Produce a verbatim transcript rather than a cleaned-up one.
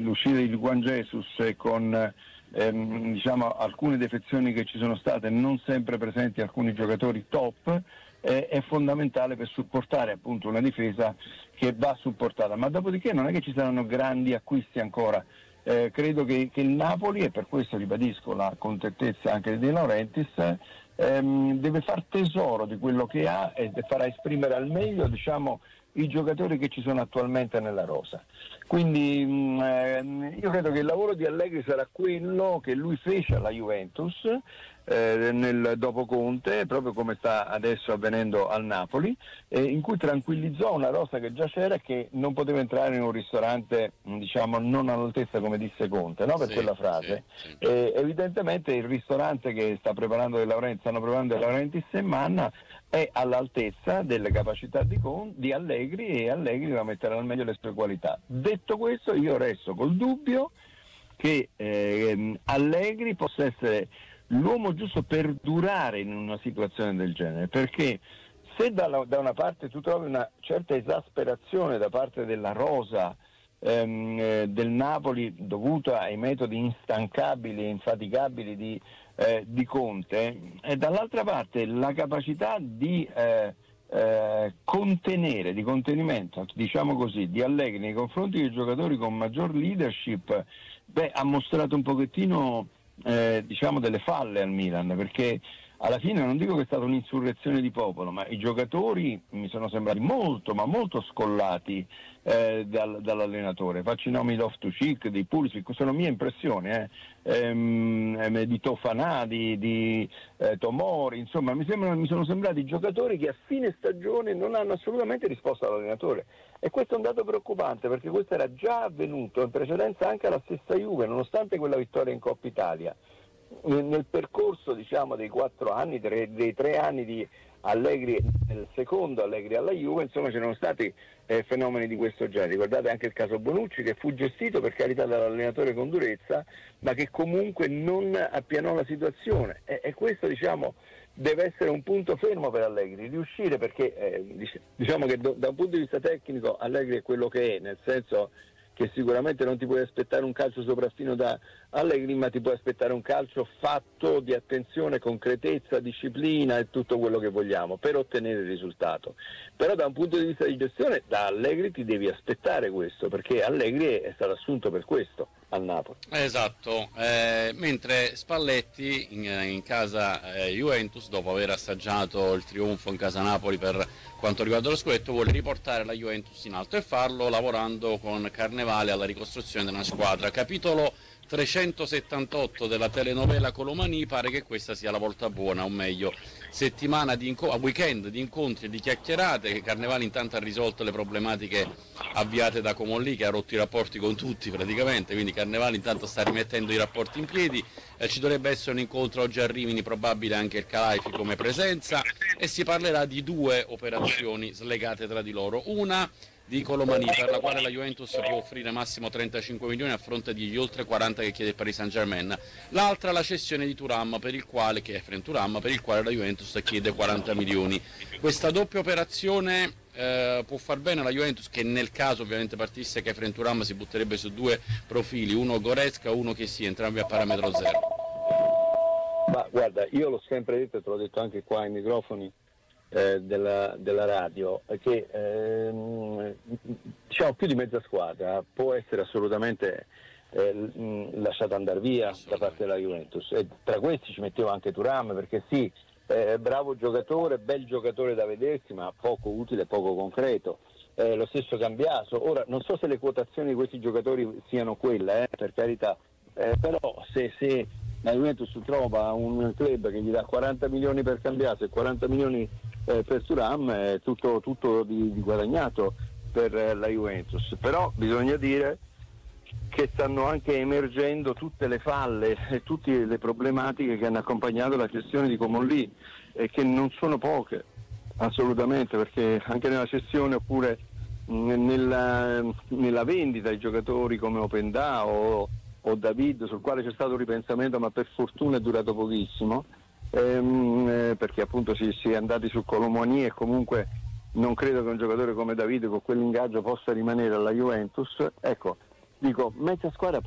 l'uscita di Juan Jesus e con ehm, diciamo alcune defezioni che ci sono state, non sempre presenti alcuni giocatori top, eh, è fondamentale per supportare appunto una difesa che va supportata, ma dopodiché non è che ci saranno grandi acquisti ancora. Eh, credo che, che il Napoli, e per questo ribadisco la contentezza anche di De Laurentiis, ehm, deve far tesoro di quello che ha e farà esprimere al meglio, diciamo, i giocatori che ci sono attualmente nella rosa. Quindi mh, eh, io credo che il lavoro di Allegri sarà quello che lui fece alla Juventus eh, nel dopo Conte, proprio come sta adesso avvenendo al Napoli, eh, in cui tranquillizzò una rosa che già c'era e che non poteva entrare in un ristorante, diciamo, non all'altezza, come disse Conte, no? Per sì, quella frase. Sì, sì. Eh, evidentemente il ristorante che sta preparando De Laurentiis, stanno preparando De Laurentiis e Manna è all'altezza delle capacità di, Con, di Allegri, e Allegri va a mettere al meglio le sue qualità. Detto questo, io resto col dubbio che eh, Allegri possa essere l'uomo giusto per durare in una situazione del genere, perché se da, da una parte tu trovi una certa esasperazione da parte della rosa ehm, eh, del Napoli dovuta ai metodi instancabili e infaticabili di, eh, di Conte, e dall'altra parte la capacità di eh, eh, contenere, di contenimento, diciamo così, di Allegri nei confronti dei giocatori con maggior leadership, beh, ha mostrato un pochettino eh, diciamo delle falle al Milan, perché alla fine non dico che è stata un'insurrezione di popolo, ma i giocatori mi sono sembrati molto, ma molto scollati eh, dal, dall'allenatore. Faccio i nomi di Loftus-Cheek, di Pulisic, sono mie impressioni, eh. ehm, di Tofanà, di, di eh, Tomori, insomma mi, sembrano, mi sono sembrati giocatori che a fine stagione non hanno assolutamente risposto all'allenatore. E questo è un dato preoccupante, perché questo era già avvenuto in precedenza anche alla stessa Juve, nonostante quella vittoria in Coppa Italia. Nel percorso, diciamo, dei quattro anni, tre, dei tre anni di Allegri, nel secondo Allegri alla Juve, insomma c'erano stati eh, fenomeni di questo genere. Ricordate anche il caso Bonucci, che fu gestito per carità dall'allenatore con durezza, ma che comunque non appianò la situazione, e, e questo, diciamo, deve essere un punto fermo per Allegri, riuscire, perché eh, diciamo che do, da un punto di vista tecnico Allegri è quello che è, nel senso che sicuramente non ti puoi aspettare un calcio sopraffino da Allegri, ma ti puoi aspettare un calcio fatto di attenzione, concretezza, disciplina e tutto quello che vogliamo per ottenere il risultato. Però da un punto di vista di gestione da Allegri ti devi aspettare questo, perché Allegri è stato assunto per questo al Napoli. Esatto, eh, mentre Spalletti in, in casa eh, Juventus, dopo aver assaggiato il trionfo in casa Napoli per quanto riguarda lo scudetto, vuole riportare la Juventus in alto e farlo lavorando con Carnevale alla ricostruzione della squadra. Capitolo trecentosettantotto della telenovela Colomani, pare che questa sia la volta buona, o meglio settimana di inco- weekend di incontri e di chiacchierate, che Carnevale intanto ha risolto le problematiche avviate da Comolli, che ha rotto i rapporti con tutti praticamente, quindi Carnevale intanto sta rimettendo i rapporti in piedi. Eh, ci dovrebbe essere un incontro oggi a Rimini, probabile anche il Calaifi come presenza, e si parlerà di due operazioni slegate tra di loro, una di Colomani, per la quale la Juventus può offrire massimo trentacinque milioni a fronte degli oltre quaranta che chiede il Paris Saint-Germain, l'altra la cessione di Thuram, per il quale, che è Efren Thuram, per il quale la Juventus chiede quaranta milioni. Questa doppia operazione eh, può far bene alla Juventus, che nel caso ovviamente partisse che Efren Thuram si butterebbe su due profili, uno Goretzka, uno che sia, entrambi a parametro zero. Ma guarda, io l'ho sempre detto e te l'ho detto anche qua ai microfoni Eh, della, della radio, che ehm, diciamo più di mezza squadra può essere assolutamente eh, lasciata andare via da parte della Juventus, e tra questi ci mettevo anche Thuram, perché sì, eh, bravo giocatore, bel giocatore da vedersi, ma poco utile, poco concreto. Eh, lo stesso Cambiaso. Ora non so se le quotazioni di questi giocatori siano quelle, eh, per carità, eh, però se, se la Juventus trova un club che gli dà quaranta milioni per Cambiaso e quaranta milioni eh, per Thuram, è tutto, tutto di, di guadagnato per eh, la Juventus. Però bisogna dire che stanno anche emergendo tutte le falle e tutte le problematiche che hanno accompagnato la gestione di Comolli, e che non sono poche assolutamente, perché anche nella cessione oppure mh, nella, nella vendita di giocatori come Openda o, o David, sul quale c'è stato un ripensamento, ma per fortuna è durato pochissimo, ehm, eh, perché appunto si, si è andati su Colomoni, e comunque non credo che un giocatore come David con quell'ingaggio possa rimanere alla Juventus. Ecco, dico mezza squadra